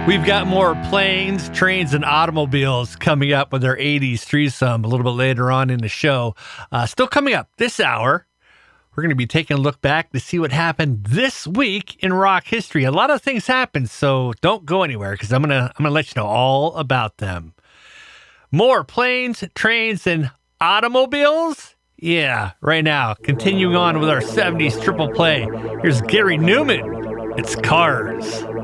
We've got more planes, trains, and automobiles coming up with our 80s threesome a little bit later on in the show. Still coming up this hour, we're going to be taking a look back to see what happened this week in rock history. A lot of things happened, so don't go anywhere because I'm gonna let you know all about them. More planes, trains, and automobiles? Yeah, right now. Continuing on with our 70s triple play. Here's Gary Newman. It's Cars.